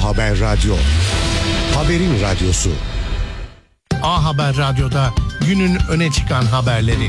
A Haber Radyo. Haberin radyosu. A Haber Radyo'da günün öne çıkan haberleri.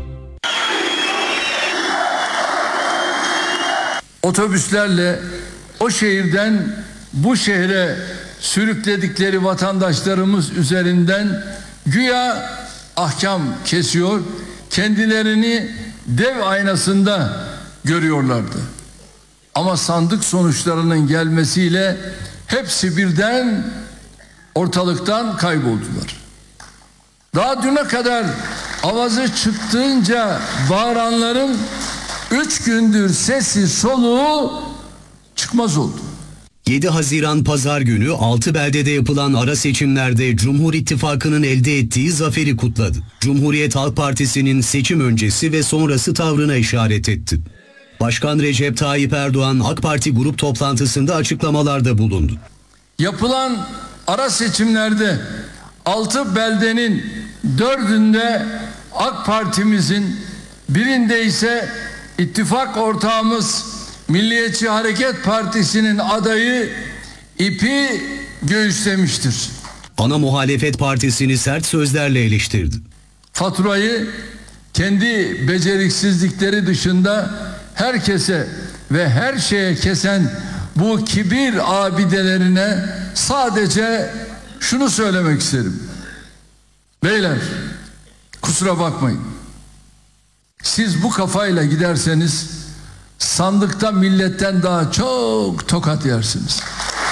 Otobüslerle o şehirden bu şehre sürükledikleri vatandaşlarımız üzerinden güya ahkam kesiyor, kendilerini dev aynasında görüyorlardı. Ama sandık sonuçlarının gelmesiyle hepsi birden ortalıktan kayboldular. Daha düne kadar avazı çıktığınca bağıranların 3 gündür sesi soluğu çıkmaz oldu. 7 Haziran Pazar günü 6 beldede yapılan ara seçimlerde Cumhur İttifakı'nın elde ettiği zaferi kutladı. Cumhuriyet Halk Partisi'nin seçim öncesi ve sonrası tavrına işaret etti. Başkan Recep Tayyip Erdoğan AK Parti grup toplantısında açıklamalarda bulundu. Yapılan ara seçimlerde 6 beldenin 4'ünde AK Parti'mizin, birinde ise ittifak ortağımız Milliyetçi Hareket Partisi'nin adayı ipi göğüslemiştir. Ana muhalefet partisini sert sözlerle eleştirdi. Faturayı kendi beceriksizlikleri dışında herkese ve her şeye kesen bu kibir abidelerine sadece şunu söylemek isterim. Beyler, kusura bakmayın. Siz bu kafayla giderseniz sandıkta milletten daha çok tokat yersiniz.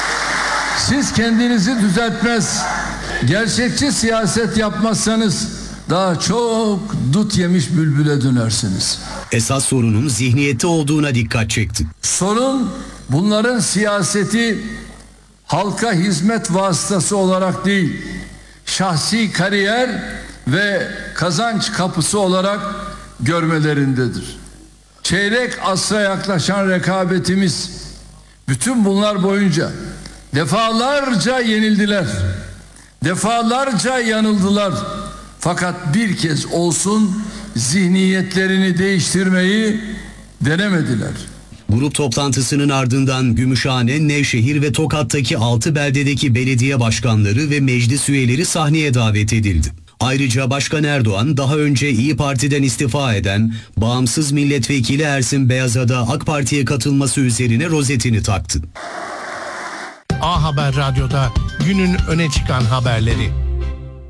Siz kendinizi düzeltmez, gerçekçi siyaset yapmazsanız daha çok dut yemiş bülbüle dönersiniz. Esas sorunun zihniyette olduğuna dikkat çekti. Sorun bunların siyaseti halka hizmet vasıtası olarak değil, şahsi kariyer ve kazanç kapısı olarak görmelerindedir. Çeyrek asra yaklaşan rekabetimiz, bütün bunlar boyunca defalarca yenildiler, defalarca yanıldılar. Fakat bir kez olsun zihniyetlerini değiştirmeyi denemediler. Grup toplantısının ardından Gümüşhane, Nevşehir ve Tokat'taki 6 beldedeki belediye başkanları ve meclis üyeleri sahneye davet edildi. Ayrıca Başkan Erdoğan daha önce İyi Parti'den istifa eden bağımsız milletvekili Ersin Beyaz'a da AK Parti'ye katılması üzerine rozetini taktı. A Haber Radyo'da günün öne çıkan haberleri.